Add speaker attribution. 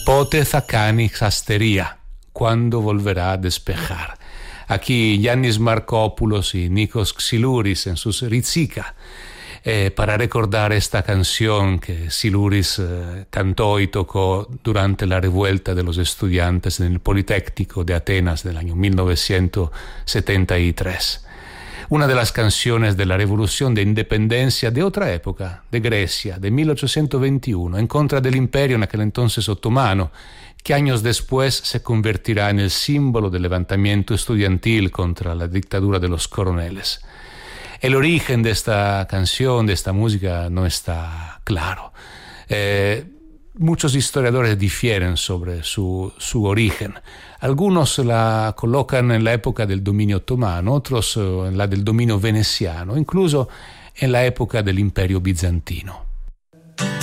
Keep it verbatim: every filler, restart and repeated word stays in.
Speaker 1: Potez acani xasteria, cuando volverá a despejar. Aquí Yannis Markopoulos y Nikos Xylouris en sus Rizika, eh, para recordar esta canción que Xylouris eh, cantó y tocó durante la revuelta de los estudiantes en el Politécnico de Atenas del año mil novecientos setenta y tres. Una de las canciones de la revolución de independencia de otra época, de Grecia, de mil ochocientos veintiuno, en contra del imperio en aquel entonces otomano, que años después se convertirá en el símbolo del levantamiento estudiantil contra la dictadura de los coroneles. El origen de esta canción, de esta música, no está claro. Eh, muchos historiadores difieren sobre su, su origen. Algunos la colocan en la época del dominio otomano, otros en la del dominio veneciano, incluso en la época del imperio bizantino.